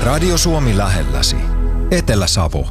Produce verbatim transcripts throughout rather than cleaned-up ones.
Radio Suomi lähelläsi. Etelä-Savo.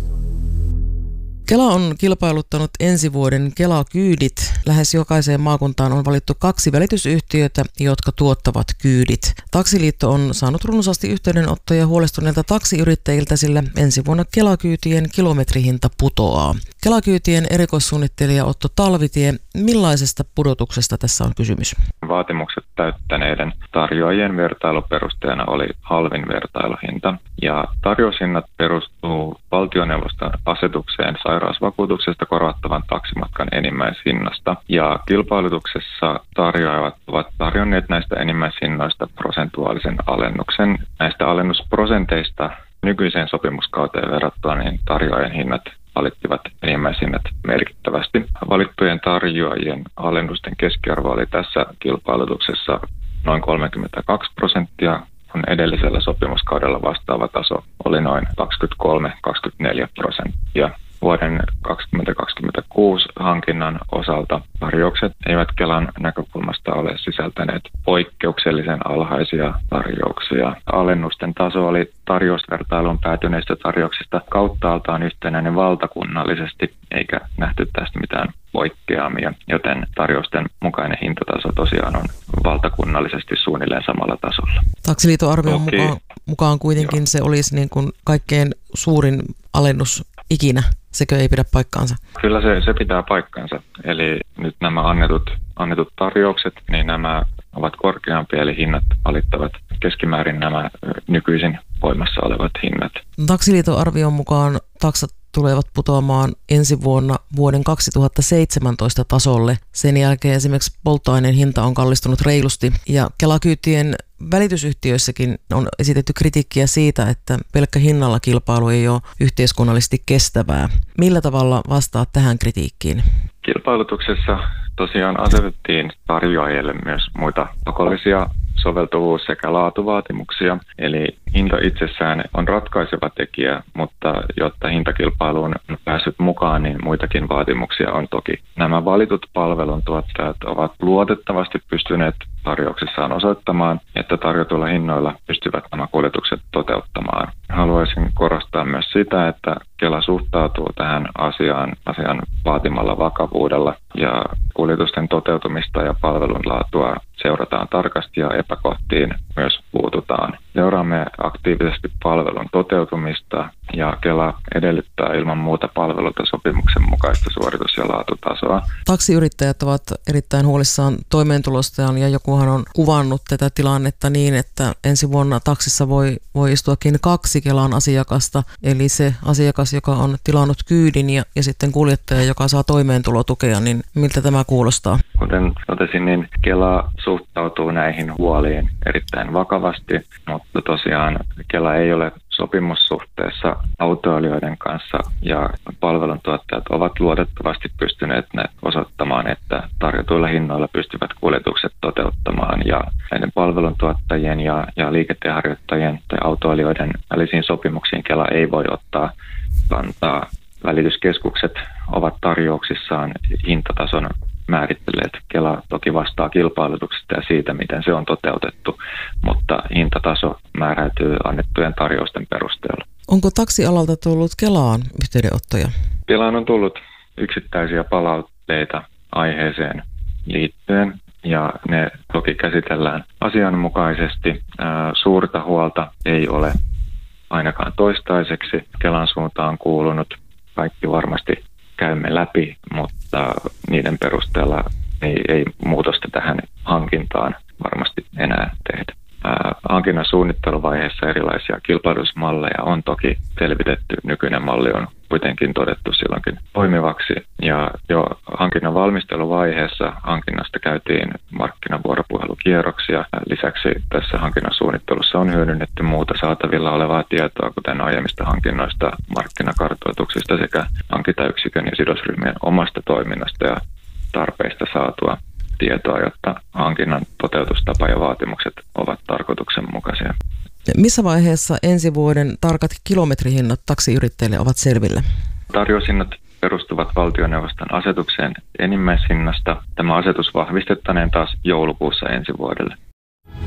Kela on kilpailuttanut ensi vuoden Kela-kyydit. Lähes jokaiseen maakuntaan on valittu kaksi välitysyhtiötä, jotka tuottavat kyydit. Taksiliitto on saanut runsaasti yhteydenottoja huolestuneilta taksiyrittäjiltä, sillä ensi vuonna Kela-kyytien kilometrihinta putoaa. Kela-kyytien erikoissuunnittelija Otto Talvitie, millaisesta pudotuksesta tässä on kysymys? Vaatimukset täyttäneiden tarjoajien vertailuperusteena oli halvin vertailuhinta. Ja tarjoushinnat perustuu valtioneuvoston asetukseen sairausvakuutuksesta korvattavan taksimatkan enimmäishinnasta. Ja kilpailutuksessa tarjoajat ovat tarjonneet näistä enimmäishinnoista prosentuaalisen alennuksen. Näistä alennusprosenteista nykyiseen sopimuskauteen verrattuna niin tarjoajien hinnat alittivat enimmäishinnat merkittävästi. Valittujen tarjoajien alennusten keskiarvo oli tässä kilpailutuksessa noin kolmekymmentäkaksi prosenttia, kun edellisellä sopimuskaudella vastaava taso oli noin kaksikymmentäkolme kaksikymmentäneljä prosenttia. Vuoden kaksituhattakaksikymmentäkuusi hankinnan osalta tarjoukset eivät Kelan näkökulmasta ole sisältäneet poikkeuksellisen alhaisia tarjouksia. Alennusten taso oli tarjousvertailuun päätyneistä tarjouksista kauttaaltaan yhtenäinen valtakunnallisesti, eikä nähty tästä mitään poikkeamia, joten tarjousten mukainen hintataso tosiaan on valtakunnallisesti suunnilleen samalla tasolla. Taksiliiton arvion mukaan, mukaan kuitenkin Joo. se olisi niin kuin kaikkein suurin alennus ikinä. Sekö ei pidä paikkaansa? Kyllä se, se pitää paikkansa. Eli nyt nämä annetut, annetut tarjoukset, niin nämä ovat korkeampia, eli hinnat alittavat keskimäärin nämä nykyisin voimassa olevat hinnat. Taksiliiton arvion mukaan taksat tulevat putoamaan ensi vuonna vuoden kaksituhattaseitsemäntoista tasolle. Sen jälkeen esimerkiksi polttoaineen hinta on kallistunut reilusti ja Kela-kyytien välitysyhtiöissäkin on esitetty kritiikkiä siitä, että pelkkä hinnalla kilpailu ei ole yhteiskunnallisesti kestävää. Millä tavalla vastaat tähän kritiikkiin? Kilpailutuksessa tosiaan asetettiin tarjoajille myös muita pakollisia soveltuvuus- sekä laatuvaatimuksia, eli hinta itsessään on ratkaiseva tekijä, mutta jotta hintakilpailuun on päässyt mukaan, niin muitakin vaatimuksia on toki. Nämä valitut palveluntuottajat ovat luotettavasti pystyneet tarjouksissaan osoittamaan, että tarjotuilla hinnoilla pystyvät nämä kuljetukset toteuttamaan. Haluaisin korostaa myös sitä, että Kela suhtautuu tähän asiaan, asian vaatimalla vakavuudella ja kuljetusten toteutumista ja palvelun laatua seurataan tarkasti ja epäkohtiin myös puututaan. Seuraamme aktiivisesti palvelun toteutumista ja Kela edellyttää ilman muuta palvelulta sopimuksen mukaista suoritus- ja laatutasoa. Taksiyrittäjät ovat erittäin huolissaan toimeentulostaan ja jokuhan on kuvannut tätä tilannetta niin, että ensi vuonna taksissa voi, voi istuakin kaksi Kelan asiakasta, eli se asiakas, joka on tilannut kyydin ja, ja sitten kuljettaja, joka saa toimeentulotukea, niin miltä tämä kuulostaa? Kuten totesin, niin Kela suhtautuu näihin huoliin erittäin vakavasti, mutta tosiaan Kela ei ole sopimussuhteessa autoilijoiden kanssa ja palveluntuottajat ovat luotettavasti pystyneet osoittamaan, että tarjotuilla hinnoilla pystyvät kuljetukset toteuttamaan ja näiden palveluntuottajien ja, ja liikenteenharjoittajien tai autoilijoiden välisiin sopimuksiin Kela ei voi ottaa kantaa. Välityskeskukset ovat tarjouksissaan hintatason määritelleet. Kela toki vastaa kilpailutuksesta ja siitä, miten se on toteutettu, mutta hintataso määräytyy annettujen tarjousten perusteella. Onko taksialalta tullut Kelaan yhteydenottoja? Kelaan on tullut yksittäisiä palautteita aiheeseen liittyen ja ne toki käsitellään asianmukaisesti. Ää, suurta huolta ei ole ainakaan toistaiseksi Kelan suuntaan kuulunut. Kaikki varmasti käymme läpi, mutta niiden perusteella ei, ei muutosta tähän hankintaan varmasti enää tehdä. Ää, hankinnan suunnitteluvaiheessa erilaisia kilpailusmalleja on toki selvitetty. Nykyinen malli on kuitenkin todettu silloinkin toimivaksi. Ja jo hankinnan valmisteluvaiheessa hankinnasta käytiin markkinavuoropuhelukierroksia. Lisäksi tässä hankinnan suunnittelussa on hyödynnetty muuta saatavilla olevaa tietoa, kuten aiemmista hankinnoista, markkinakartoituksista sekä hankintayksikön ja sidosryhmien omasta toiminnasta ja tarpeista saatua tietoa, jotta hankinnan toteutustapa ja vaatimukset ovat tarkoituksenmukaisia. Missä vaiheessa ensi vuoden tarkat kilometrihinnat taksiyrittäjille ovat selvillä? Tarjoushinnat perustuvat valtioneuvoston asetukseen enimmäishinnasta. Tämä asetus vahvistettaneen taas joulukuussa ensi vuodelle.